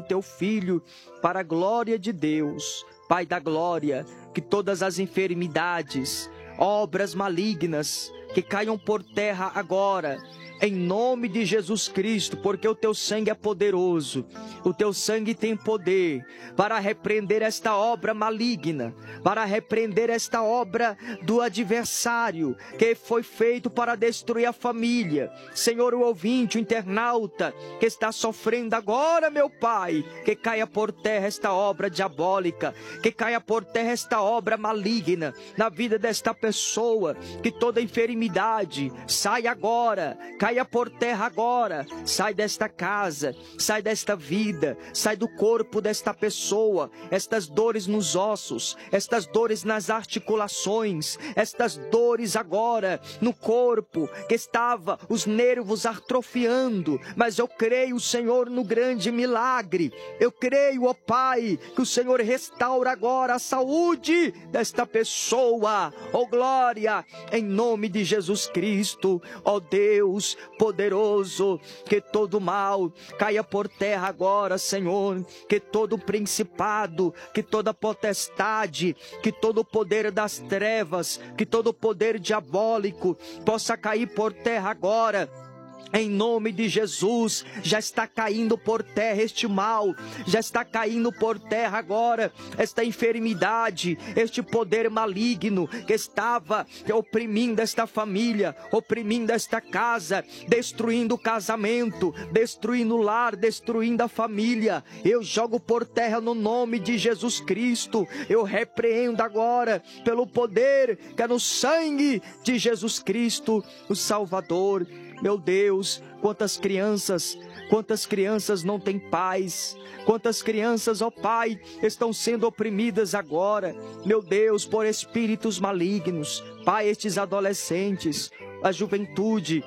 teu filho, para a glória de Deus. Pai da glória, que todas as enfermidades, obras malignas, que caiam por terra agora, em nome de Jesus Cristo, porque o teu sangue é poderoso, o teu sangue tem poder para repreender esta obra maligna, para repreender esta obra do adversário, que foi feito para destruir a família. Senhor, o ouvinte, o internauta, que está sofrendo agora, meu Pai, que caia por terra esta obra diabólica, que caia por terra esta obra maligna na vida desta pessoa, que toda enfermidade saia agora, caia por terra agora, sai desta casa, sai desta vida, sai do corpo desta pessoa, estas dores nos ossos, estas dores nas articulações, estas dores agora no corpo, que estava os nervos atrofiando, mas eu creio, Senhor, no grande milagre, eu creio, ó Pai, que o Senhor restaura agora a saúde desta pessoa, ó glória, em nome de Jesus Cristo, ó Deus poderoso, que todo mal caia por terra agora, Senhor, que todo principado, que toda potestade, que todo poder das trevas, que todo poder diabólico possa cair por terra agora. Em nome de Jesus, já está caindo por terra este mal, já está caindo por terra agora esta enfermidade, este poder maligno que estava oprimindo esta família, oprimindo esta casa, destruindo o casamento, destruindo o lar, destruindo a família. Eu jogo por terra no nome de Jesus Cristo, eu repreendo agora pelo poder que é no sangue de Jesus Cristo, o Salvador. Meu Deus, quantas crianças não têm paz, quantas crianças, ó Pai, estão sendo oprimidas agora, meu Deus, por espíritos malignos. Pai, estes adolescentes, a juventude,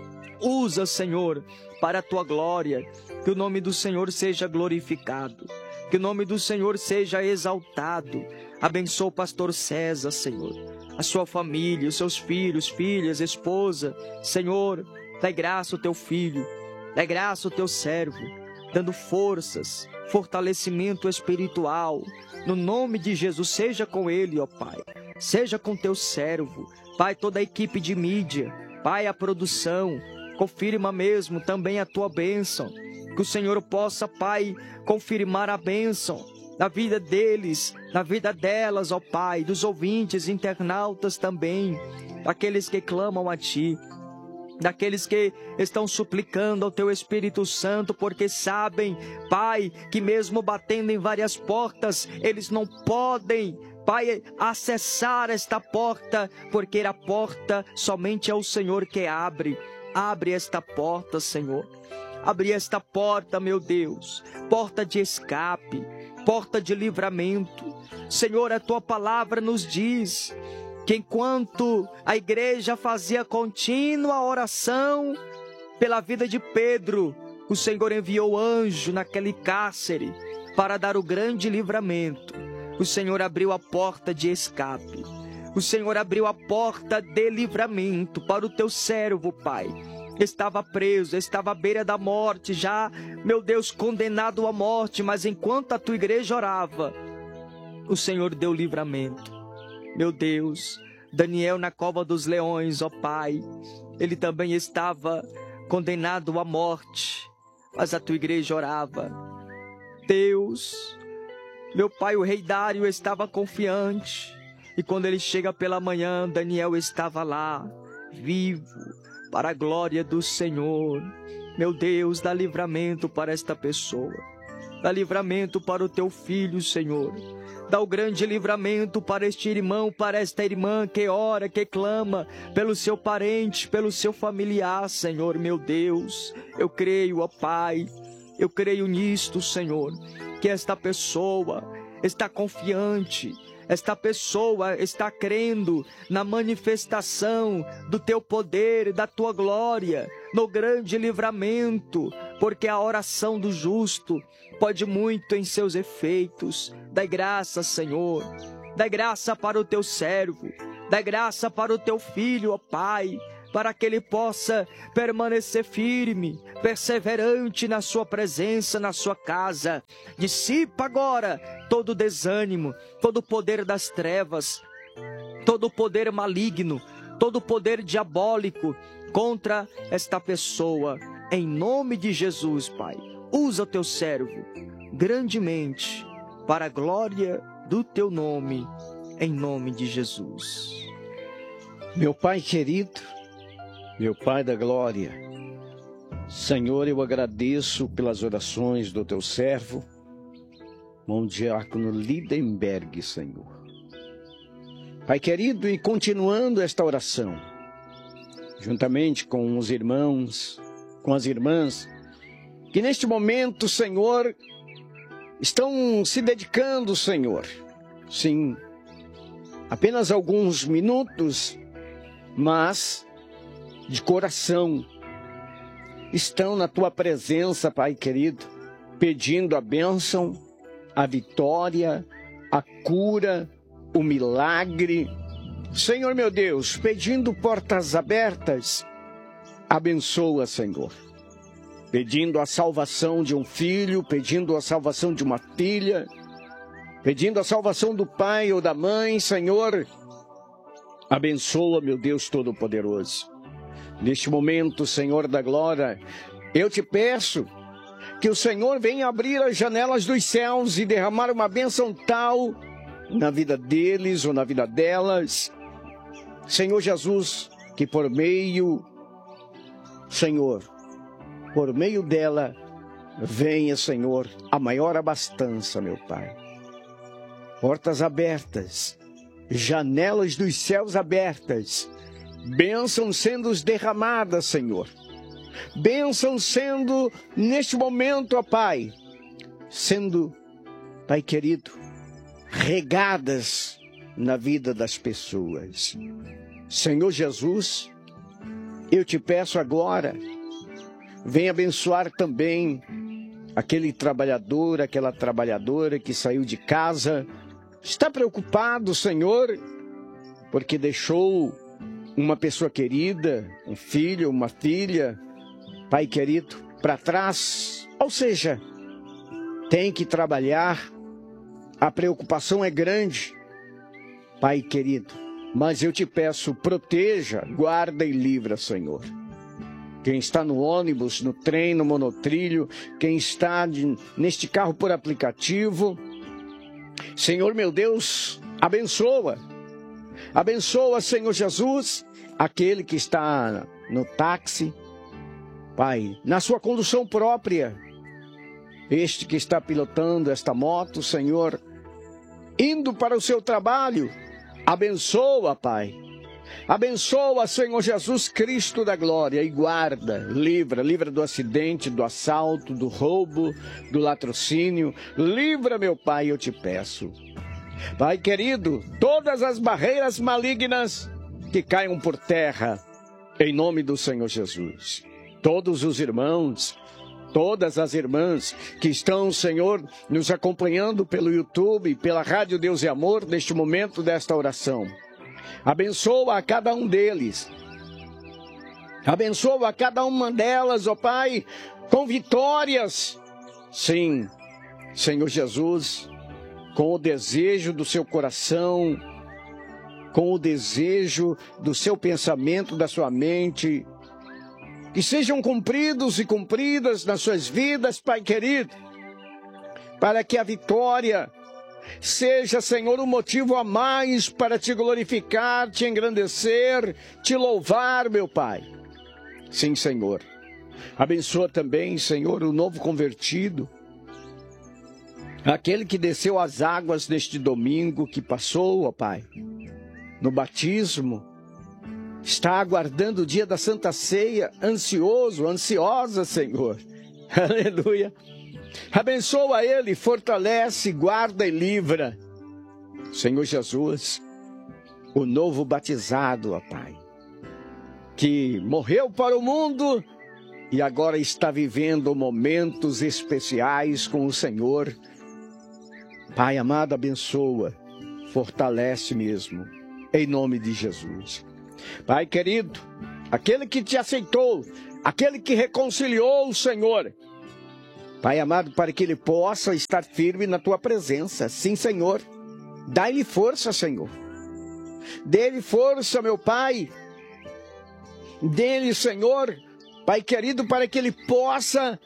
usa, Senhor, para a tua glória, que o nome do Senhor seja glorificado, que o nome do Senhor seja exaltado. Abençoa o pastor César, Senhor, a sua família, os seus filhos, filhas, esposa. Senhor, dai graça ao teu filho, dai graça ao teu servo, dando forças, fortalecimento espiritual. No nome de Jesus, seja com ele, ó Pai, seja com teu servo, Pai, toda a equipe de mídia, Pai, a produção, confirma mesmo também a tua bênção, que o Senhor possa, Pai, confirmar a bênção na vida deles, na vida delas, ó Pai, dos ouvintes, internautas também, daqueles que clamam a Ti, daqueles que estão suplicando ao Teu Espírito Santo, porque sabem, Pai, que mesmo batendo em várias portas, eles não podem, Pai, acessar esta porta, porque a porta somente é o Senhor que abre. Abre esta porta, Senhor. Abre esta porta, meu Deus, porta de escape, porta de livramento. Senhor, a tua palavra nos diz que enquanto a igreja fazia contínua oração pela vida de Pedro, o Senhor enviou anjo naquele cárcere para dar o grande livramento. O Senhor abriu a porta de escape. O Senhor abriu a porta de livramento para o teu servo, Pai. Estava preso, estava à beira da morte, já, meu Deus, condenado à morte, mas enquanto a tua igreja orava, o Senhor deu livramento. Meu Deus, Daniel na cova dos leões, ó Pai, ele também estava condenado à morte, mas a tua igreja orava. Deus, meu Pai, o rei Dário estava confiante, e quando ele chega pela manhã, Daniel estava lá, vivo, para a glória do Senhor. Meu Deus, dá livramento para esta pessoa. Dá livramento para o teu filho, Senhor. Dá o grande livramento para este irmão, para esta irmã que ora, que clama pelo seu parente, pelo seu familiar, Senhor, meu Deus. Eu creio, ó Pai, eu creio nisto, Senhor, que esta pessoa está confiante, esta pessoa está crendo na manifestação do teu poder, da tua glória, no grande livramento, porque a oração do justo pode muito em seus efeitos. Dai graça, Senhor, dai graça para o teu servo, dai graça para o teu filho, ó Pai, para que ele possa permanecer firme, perseverante na sua presença, na sua casa. Dissipa agora todo desânimo, todo o poder das trevas, todo o poder maligno, todo o poder diabólico contra esta pessoa. Em nome de Jesus, Pai, usa o teu servo grandemente para a glória do teu nome, em nome de Jesus. Meu Pai querido, meu Pai da glória, Senhor, eu agradeço pelas orações do teu servo, irmão diácono Lindenberg, Senhor. Pai querido, e continuando esta oração, juntamente com os irmãos, com as irmãs, que neste momento, Senhor, estão se dedicando, Senhor, sim, apenas alguns minutos, mas de coração, estão na tua presença, Pai querido, pedindo a bênção, a vitória, a cura, o milagre. Senhor meu Deus, pedindo portas abertas, abençoa, Senhor. Pedindo a salvação de um filho, pedindo a salvação de uma filha, pedindo a salvação do pai ou da mãe, Senhor. Abençoa, meu Deus Todo-Poderoso. Neste momento, Senhor da glória, eu te peço que o Senhor venha abrir as janelas dos céus e derramar uma bênção tal na vida deles ou na vida delas. Senhor Jesus, que por meio, Senhor, por meio dela, venha, Senhor, a maior abastança, meu Pai. Portas abertas, janelas dos céus abertas, bênçãos sendo derramadas, Senhor. Bênçãos sendo, neste momento, ó Pai, sendo, Pai querido, regadas na vida das pessoas. Senhor Jesus, eu te peço agora, vem abençoar também aquele trabalhador, aquela trabalhadora que saiu de casa, está preocupado, Senhor, porque deixou uma pessoa querida, um filho, uma filha, Pai querido, para trás. Ou seja, tem que trabalhar, a preocupação é grande, Pai querido, mas eu te peço, proteja, guarda e livra, Senhor. Quem está no ônibus, no trem, no monotrilho, quem está neste carro por aplicativo, Senhor meu Deus, abençoa. Abençoa, Senhor Jesus, aquele que está no táxi, Pai, na sua condução própria, este que está pilotando esta moto, Senhor, indo para o seu trabalho, abençoa, Pai. Abençoa, Senhor Jesus Cristo da glória, e guarda, livra do acidente, do assalto, do roubo, do latrocínio. Livra, meu Pai, eu te peço. Pai querido, todas as barreiras malignas que caiam por terra, em nome do Senhor Jesus. Todos os irmãos, todas as irmãs que estão, Senhor, nos acompanhando pelo YouTube, pela Rádio Deus e Amor, neste momento desta oração. Abençoa a cada um deles. Abençoa a cada uma delas, ó Pai, com vitórias. Sim, Senhor Jesus, com o desejo do seu coração, com o desejo do seu pensamento, da sua mente, que sejam cumpridos e cumpridas nas suas vidas, Pai querido, para que a vitória seja, Senhor, um motivo a mais para te glorificar, te engrandecer, te louvar, meu Pai. Sim, Senhor. Abençoa também, Senhor, o novo convertido, aquele que desceu as águas neste domingo, que passou, ó Pai, no batismo, está aguardando o dia da Santa Ceia, ansioso, ansiosa, Senhor. Aleluia. Abençoa ele, fortalece, guarda e livra. Senhor Jesus, o novo batizado, ó Pai, que morreu para o mundo e agora está vivendo momentos especiais com o Senhor. Pai amado, abençoa, fortalece mesmo, em nome de Jesus. Pai querido, aquele que te aceitou, aquele que reconciliou o Senhor. Pai amado, para que ele possa estar firme na tua presença. Sim, Senhor. Dá-lhe força, Senhor. Dê-lhe força, meu Pai. Dê-lhe, Senhor, Pai querido, para que ele possa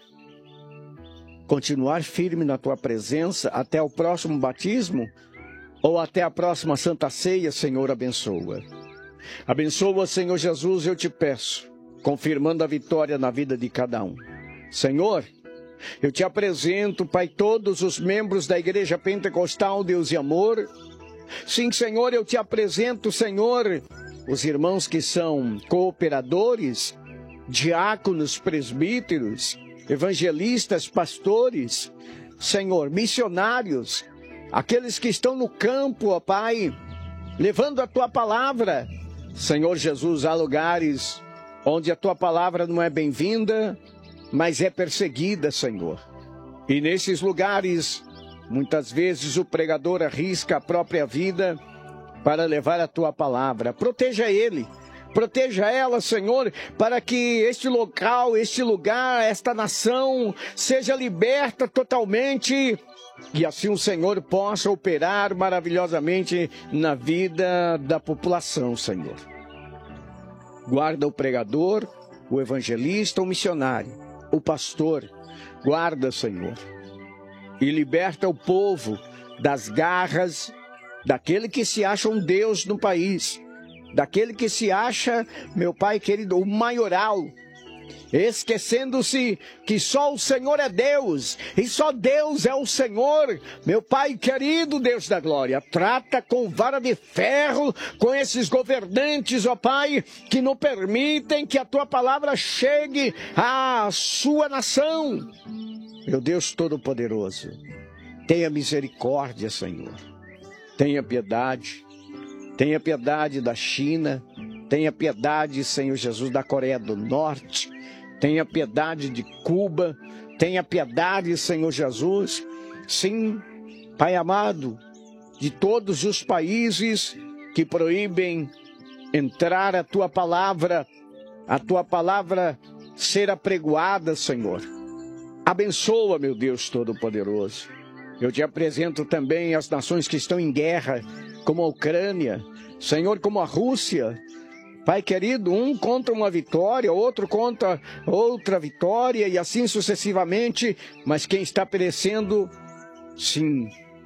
continuar firme na tua presença até o próximo batismo ou até a próxima Santa Ceia. Senhor, abençoa. Abençoa, Senhor Jesus, eu te peço, confirmando a vitória na vida de cada um. Senhor, eu te apresento, Pai, todos os membros da Igreja Pentecostal Deus e Amor. Sim, Senhor, eu te apresento, Senhor, os irmãos que são cooperadores, diáconos, presbíteros, evangelistas, pastores, Senhor, missionários, aqueles que estão no campo, ó Pai, levando a tua palavra. Senhor Jesus, há lugares onde a tua palavra não é bem-vinda, mas é perseguida, Senhor. E nesses lugares, muitas vezes o pregador arrisca a própria vida para levar a tua palavra. Proteja ele, proteja ela, Senhor, para que este local, este lugar, esta nação seja liberta totalmente e assim o Senhor possa operar maravilhosamente na vida da população, Senhor. Guarda o pregador, o evangelista, o missionário, o pastor. Guarda, Senhor, e liberta o povo das garras daquele que se acha um Deus no país, daquele que se acha, meu Pai querido, o maioral, esquecendo-se que só o Senhor é Deus, e só Deus é o Senhor. Meu Pai querido, Deus da glória, trata com vara de ferro com esses governantes, ó Pai, que não permitem que a tua palavra chegue à sua nação. Meu Deus Todo-Poderoso, tenha misericórdia, Senhor, tenha piedade da China, tenha piedade, Senhor Jesus, da Coreia do Norte, tenha piedade de Cuba, tenha piedade, Senhor Jesus, sim, Pai amado, de todos os países que proíbem entrar a tua palavra ser apregoada, Senhor. Abençoa, meu Deus Todo-Poderoso. Eu te apresento também as nações que estão em guerra, como a Ucrânia, Senhor, como a Rússia. Pai querido, um contra uma vitória, outro contra outra vitória, e assim sucessivamente. Mas quem está perecendo, sim,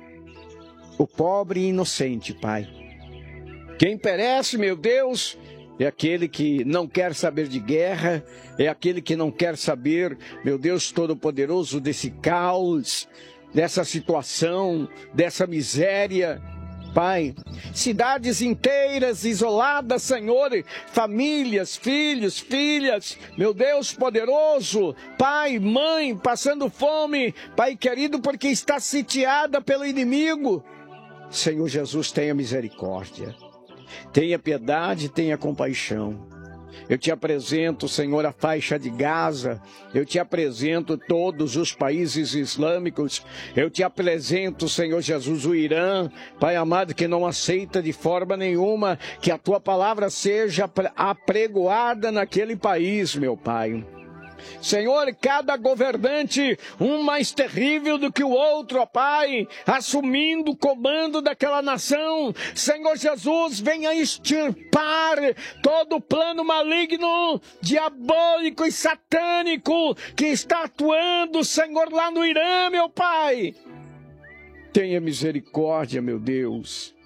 o pobre e inocente, Pai. Quem perece, meu Deus, é aquele que não quer saber de guerra, é aquele que não quer saber, meu Deus Todo-Poderoso, desse caos, dessa situação, dessa miséria. Pai, cidades inteiras isoladas, Senhor, famílias, filhos, filhas, meu Deus poderoso, pai, mãe, passando fome, Pai querido, porque está sitiada pelo inimigo. Senhor Jesus, tenha misericórdia, tenha piedade, tenha compaixão. Eu te apresento, Senhor, a faixa de Gaza. Eu te apresento todos os países islâmicos. Eu te apresento, Senhor Jesus, o Irã. Pai amado, que não aceita de forma nenhuma que a tua palavra seja apregoada naquele país, meu Pai. Senhor, cada governante, um mais terrível do que o outro, ó Pai, assumindo o comando daquela nação. Senhor Jesus, venha extirpar todo o plano maligno, diabólico e satânico que está atuando, Senhor, lá no Irã, meu Pai. Tenha misericórdia, meu Deus.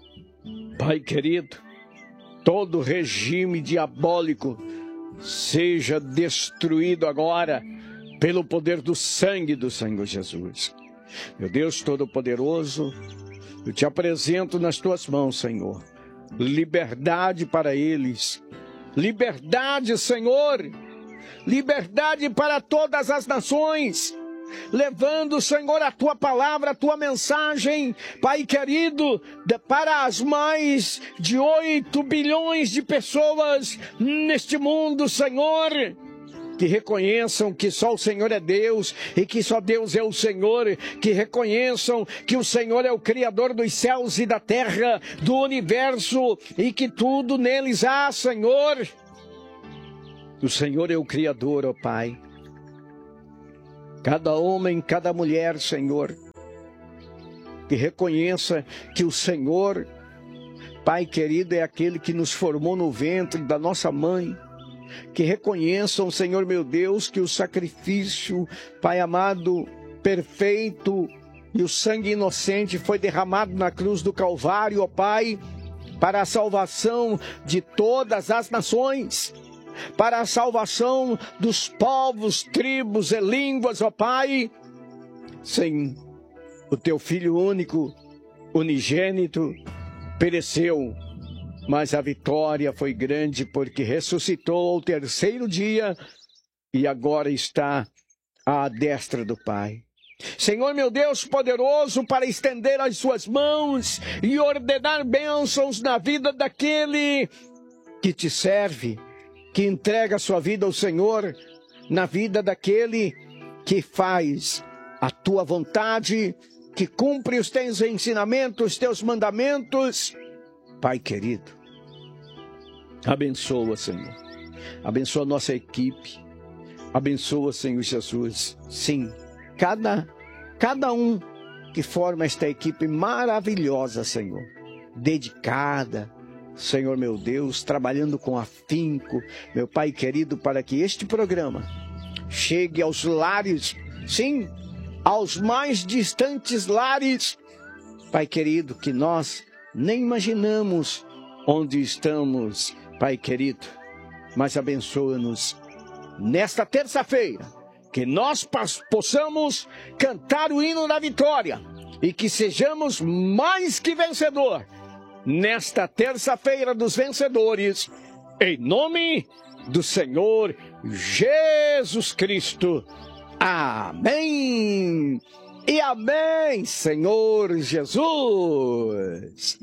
Pai querido, todo regime diabólico seja destruído agora pelo poder do sangue do Senhor Jesus. Meu Deus Todo-Poderoso, eu te apresento nas tuas mãos, Senhor, liberdade para eles, liberdade, Senhor, liberdade para todas as nações, levando, Senhor, a tua palavra, a tua mensagem, Pai querido, para as mais de 8 bilhões de pessoas neste mundo, Senhor, que reconheçam que só o Senhor é Deus e que só Deus é o Senhor, que reconheçam que o Senhor é o Criador dos céus e da terra, do universo, e que tudo neles há, Senhor. O Senhor é o Criador, ó Pai. Cada homem, cada mulher, Senhor, que reconheça que o Senhor, Pai querido, é aquele que nos formou no ventre da nossa mãe. Que reconheçam, Senhor meu Deus, que o sacrifício, Pai amado, perfeito, e o sangue inocente foi derramado na cruz do Calvário, ó Pai, para a salvação de todas as nações, para a salvação dos povos, tribos e línguas, ó Pai. Sem o teu Filho único, unigênito, pereceu, mas a vitória foi grande porque ressuscitou ao terceiro dia e agora está à destra do Pai. Senhor meu Deus poderoso, para estender as suas mãos e ordenar bênçãos na vida daquele que te serve, que entrega a sua vida ao Senhor, na vida daquele que faz a tua vontade, que cumpre os teus ensinamentos, os teus mandamentos. Pai querido, abençoa, Senhor. Abençoa a nossa equipe. Abençoa, Senhor Jesus. Sim, cada um que forma esta equipe maravilhosa, Senhor. Dedicada, Senhor meu Deus, trabalhando com afinco, meu Pai querido, para que este programa chegue aos lares, sim, aos mais distantes lares, Pai querido, que nós nem imaginamos onde estamos, Pai querido, mas abençoa-nos nesta terça-feira, que nós possamos cantar o hino da vitória e que sejamos mais que vencedor nesta terça-feira dos vencedores, em nome do Senhor Jesus Cristo. Amém. E amém, Senhor Jesus.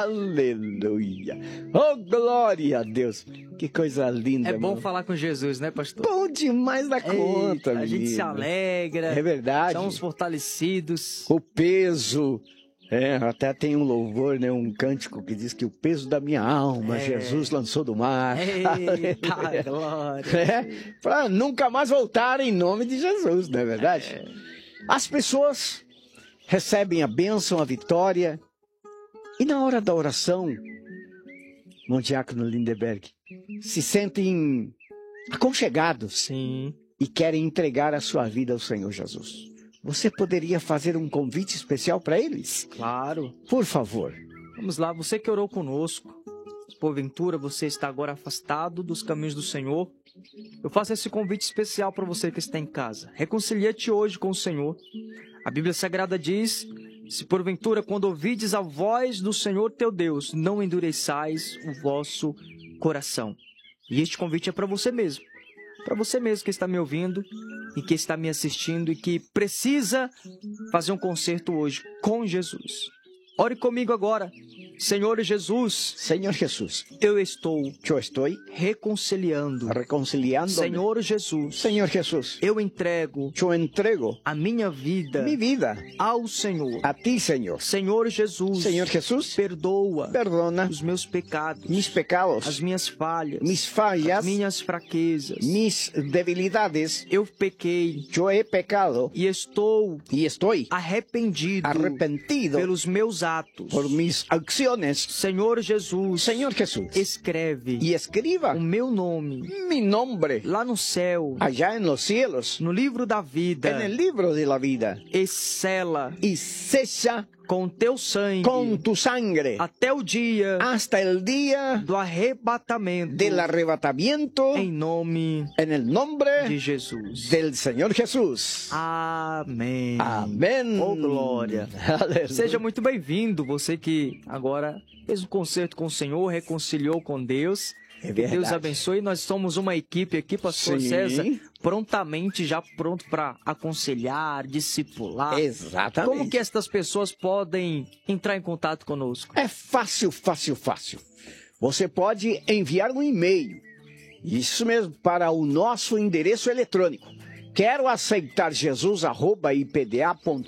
Aleluia. Oh, glória a Deus. Que coisa linda. É bom irmão. Falar com Jesus, né, pastor? Bom demais da conta, a gente se alegra. É verdade. Somos fortalecidos. O peso. Até tem um louvor, né, um cântico que diz que o peso da minha alma, Jesus lançou do mar. Eita, glória. Para nunca mais voltar em nome de Jesus, não é verdade? As pessoas recebem a bênção, a vitória, e na hora da oração, irmão Diácono Lindeberg, se sentem aconchegados. Sim. E querem entregar a sua vida ao Senhor Jesus. Você poderia fazer um convite especial para eles? Claro. Por favor. Vamos lá, você que orou conosco, porventura você está agora afastado dos caminhos do Senhor, eu faço esse convite especial para você que está em casa. Reconcilia-te hoje com o Senhor. A Bíblia Sagrada diz, se porventura quando ouvides a voz do Senhor teu Deus, não endureçais o vosso coração. E este convite é para você mesmo. Para você mesmo que está me ouvindo e que está me assistindo e que precisa fazer um concerto hoje com Jesus. Ore comigo agora. Senhor Jesus. Senhor Jesus. Eu estou reconciliando. Senhor Jesus. Senhor Jesus. Eu entrego. A minha vida. Minha vida. Ao Senhor. A ti, Senhor. Senhor Jesus. Senhor Jesus. Perdona. Os meus pecados. Mis pecados. As minhas falhas. Mis falhas. As minhas fraquezas. Mis debilidades. Eu pequei. Eu he pecado. E estou. Arrependido. Pelos meus atos. Por mis acciones. Senhor Jesus. Senhor Jesus. Escreve. E escriba. O meu nome. Mi nombre. Lá no céu. Allá en los cielos. No livro da vida. En el libro de la vida. E sela. E sella. Com teu sangue. Com tu sangre. Até o dia. Hasta el día. Do arrebatamento. Del arrebatamiento. Em nome. En el nombre. De Jesus. Del Senhor Jesus. Amém. Amém. Oh, glória. Aleluia. Seja muito bem-vindo, você que agora fez um concerto com o Senhor, reconciliou com Deus. É verdade. Que Deus abençoe. Nós somos uma equipe aqui, pastor César, prontamente já pronto para aconselhar, discipular. Exatamente. Como que estas pessoas podem entrar em contato conosco? É fácil. Você pode enviar um e-mail. Isso mesmo, para o nosso endereço eletrônico. Quero aceitar Jesus@ipda.com.br.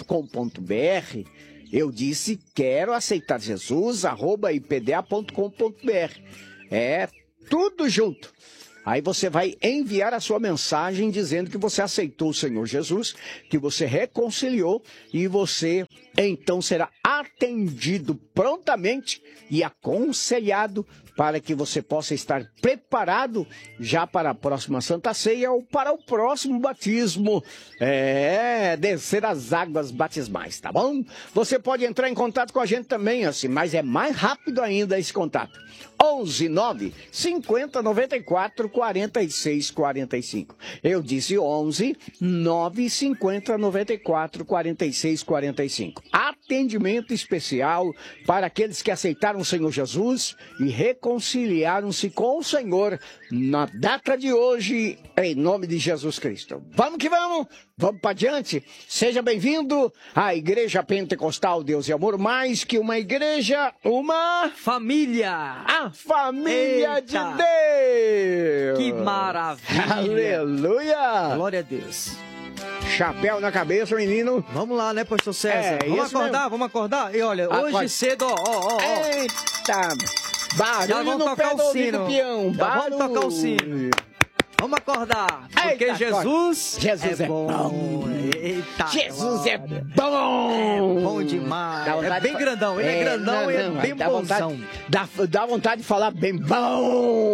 Eu disse quero aceitar Jesus@ipda.com.br. É tudo junto. Aí você vai enviar a sua mensagem dizendo que você aceitou o Senhor Jesus, que você reconciliou e você então será atendido prontamente e aconselhado para que você possa estar preparado já para a próxima Santa Ceia ou para o próximo batismo. Descer as águas batismais, tá bom? Você pode entrar em contato com a gente também, assim, mas é mais rápido ainda esse contato. 11 9 50 94 46 45. Eu disse 11 9 50 94 46 45. Atendimento especial para aqueles que aceitaram o Senhor Jesus e reconciliaram-se com o Senhor na data de hoje, em nome de Jesus Cristo. Vamos que vamos! Vamos para adiante. Seja bem-vindo à Igreja Pentecostal Deus e Amor, mais que uma igreja, uma família. A família Eita, de Deus. Que maravilha. Aleluia. Glória a Deus. Chapéu na cabeça, menino. Vamos lá, né, pastor César? Vamos acordar? E olha, hoje cedo, ó. Eita, barulho já vamos no tocar pé o do sino. Peão. Vamos tocar o sino. Vamos acordar, porque Eita, Jesus é bom. Eita, Jesus glória. é bom. É bom demais. É bem grandão, ele é grandão e é bem bonzão. Dá vontade de falar bem bom.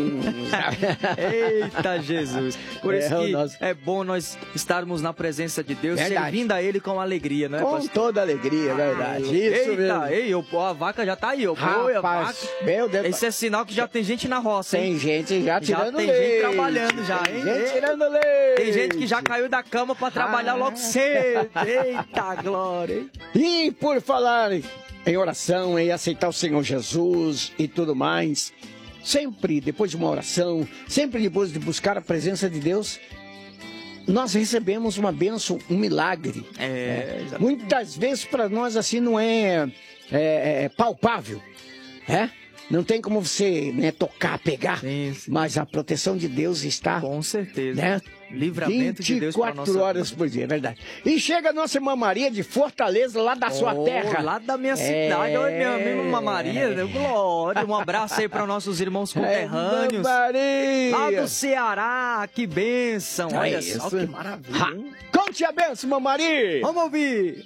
Eita, Jesus. Por isso que é bom nós estarmos na presença de Deus, servindo a Ele com alegria, né? Com toda alegria, verdade. Isso mesmo. A vaca já tá aí. Rapaz, meu Deus. Esse é sinal que já tem gente na roça, hein? Tem gente já tirando leite. Tem gente trabalhando já, hein? Tem gente tirando leite. Tem gente que já caiu da cama pra trabalhar logo cedo. Eita, glória, hein? E por falar em oração, em aceitar o Senhor Jesus e tudo mais, sempre depois de uma oração, sempre depois de buscar a presença de Deus, nós recebemos uma bênção, um milagre. Muitas vezes para nós assim não é palpável, Não tem como você tocar, pegar, sim. Mas a proteção de Deus está... Com certeza. Né? Livramento de Deus para 24 horas por dia, é verdade. E chega a nossa irmã Maria de Fortaleza, lá da sua terra. Lá da minha cidade. Oi, minha irmã Maria, glória. Um abraço aí para nossos irmãos conterrâneos. Maria. Lá do Ceará, que bênção. Olha só que maravilha. Conte a bênção, irmã Maria. Vamos ouvir.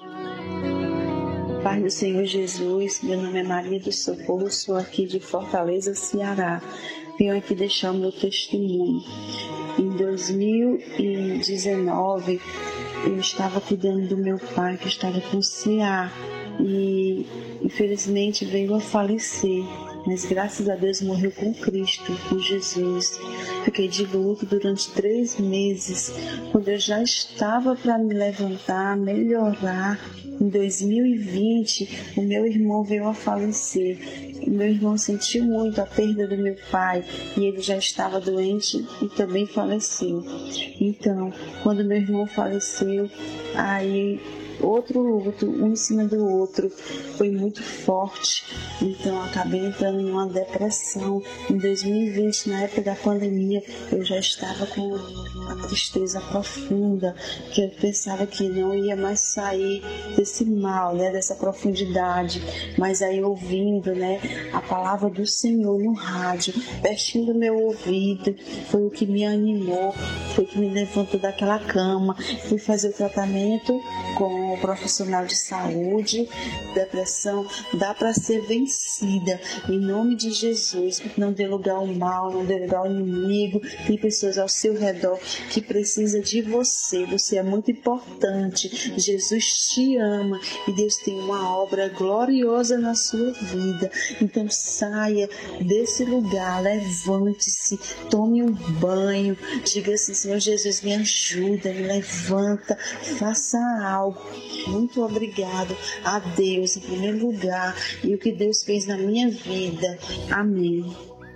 Pai do Senhor Jesus, meu nome é Maria do Socorro, sou aqui de Fortaleza, Ceará. Venho aqui deixar o meu testemunho. Em 2019, eu estava cuidando do meu pai, que estava com CA, e infelizmente veio a falecer. Mas graças a Deus morreu com Cristo, com Jesus. Fiquei de luto durante 3 meses, quando eu já estava para me levantar, melhorar. Em 2020, o meu irmão veio a falecer. O meu irmão sentiu muito a perda do meu pai e ele já estava doente e também faleceu. Então, quando meu irmão faleceu, aí outro luto, um em cima do outro, foi muito forte. Então, eu acabei entrando em uma depressão. Em 2020, na época da pandemia, eu já estava com uma tristeza profunda, que eu pensava que não ia mais sair desse mal, dessa profundidade. Mas aí, ouvindo a palavra do Senhor no rádio, pertinho do meu ouvido, foi o que me animou, foi o que me levantou daquela cama. Fui fazer o tratamento com o profissional de saúde. Depressão dá para ser vencida em nome de Jesus. Não dê lugar ao mal, não dê lugar ao inimigo. Tem pessoas ao seu redor que precisam de você. Você é muito importante. Jesus te ama e Deus tem uma obra gloriosa na sua vida. Então saia desse lugar, levante-se, tome um banho, diga assim: Senhor Jesus, me ajuda, me levanta, faça algo. Muito obrigado a Deus em primeiro lugar e o que Deus fez na minha vida. Amém.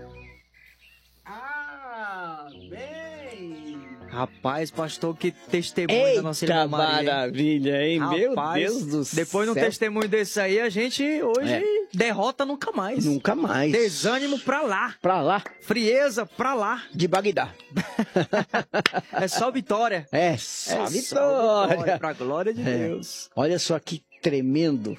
Rapaz, pastor, que testemunho da nossa irmã Maria. Maravilha, hein? Rapaz, meu Deus do céu. Depois de um testemunho desse aí, a gente hoje derrota nunca mais. Nunca mais. Desânimo pra lá. Pra lá. Frieza pra lá. De Bagdá. É só vitória. É só vitória. Pra glória de Deus. Olha só que tremendo.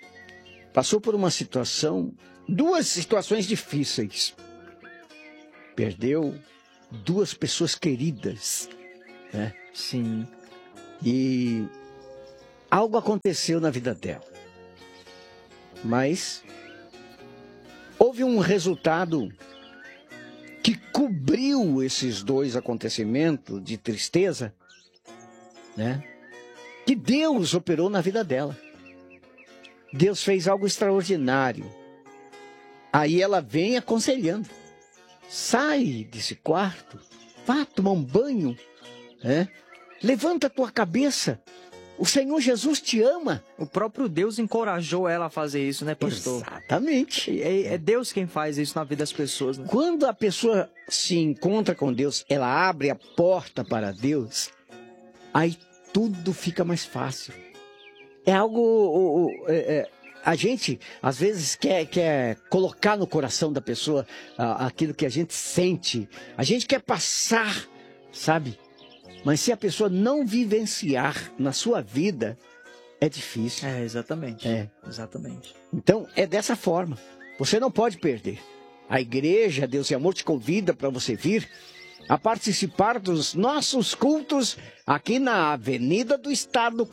Passou por uma situação, 2 situações difíceis. perdeu 2 pessoas queridas, né? Sim. E algo aconteceu na vida dela. Mas houve um resultado que cobriu esses 2 acontecimentos de tristeza, né? Que Deus operou na vida dela. Deus fez algo extraordinário. Aí ela vem aconselhando. Sai desse quarto, vá tomar um banho, né? Levanta a tua cabeça. O Senhor Jesus te ama. O próprio Deus encorajou ela a fazer isso, né, pastor? Exatamente. É Deus quem faz isso na vida das pessoas, né? Quando a pessoa se encontra com Deus, ela abre a porta para Deus, aí tudo fica mais fácil. É algo... a gente, às vezes, quer colocar no coração da pessoa aquilo que a gente sente. A gente quer passar, sabe? Mas se a pessoa não vivenciar na sua vida, é difícil. É, exatamente. Exatamente. Então, é dessa forma. Você não pode perder. A igreja, Deus e Amor, te convida para você vir a participar dos nossos cultos aqui na Avenida do Estado,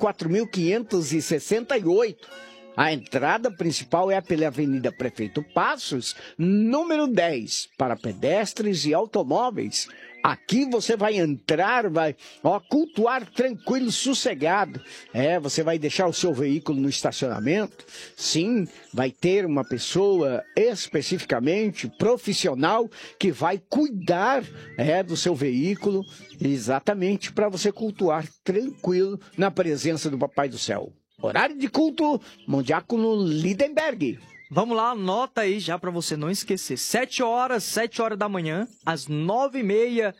4568. A entrada principal é pela Avenida Prefeito Passos, número 10, para pedestres e automóveis. Aqui você vai entrar, vai cultuar tranquilo, sossegado. Você vai deixar o seu veículo no estacionamento. Sim, vai ter uma pessoa especificamente profissional que vai cuidar do seu veículo, exatamente para você cultuar tranquilo na presença do Papai do Céu. Horário de culto, Mondiácono Lindenberg. Vamos lá, anota aí já para você não esquecer. 7 horas da manhã, às 9h30,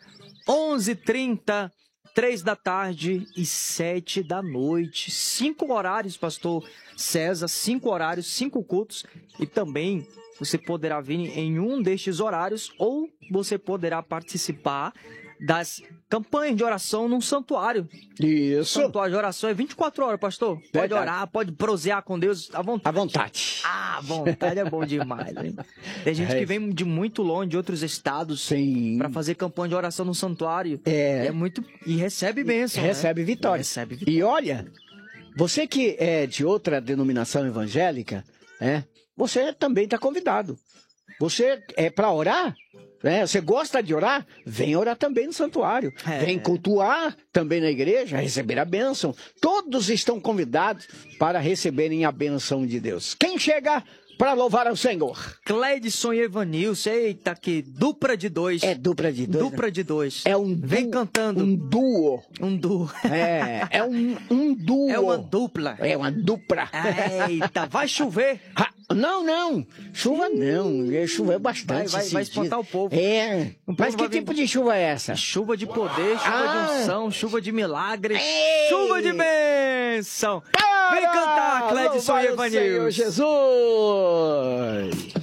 11h30, 3 da tarde e 7 da noite. 5 horários, pastor César, 5 horários, 5 cultos. E também você poderá vir em um destes horários ou você poderá participar das campanhas de oração num santuário. Isso. Santuário de oração é 24 horas, pastor. Pode orar, pode prosear com Deus à vontade. À vontade. À vontade é bom demais, hein? Tem gente que vem de muito longe, de outros estados, para fazer campanha de oração no santuário. É muito... E recebe bênção, recebe vitória. Recebe vitória. E olha, você que é de outra denominação evangélica, você também está convidado. Você é para orar? Você gosta de orar? Vem orar também no santuário. Vem cultuar também na igreja, receber a bênção. Todos estão convidados para receberem a bênção de Deus. Quem chega para louvar ao Senhor? Cleidson e Evanilson. Eita, que dupla de 2. É dupla de 2. Dupla de 2. É um Vem cantando. Um duo. Um duo. É um duo. É uma dupla. É uma dupla. Eita, vai chover. Não. Chuva não. Choveu bastante. Vai espantar o povo. Mas que tipo de chuva é essa? Chuva de poder, chuva de unção, chuva de milagre, chuva de bênção. Vem cantar, Cleidson e Evanilson. Jesus!